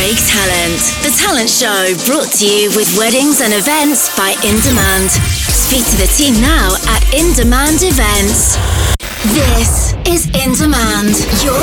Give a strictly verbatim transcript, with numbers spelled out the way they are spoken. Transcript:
Craig Talent. The Talent Show brought to you with weddings and events by In Demand. Speak to the team now at In Demand Events. This is In Demand, your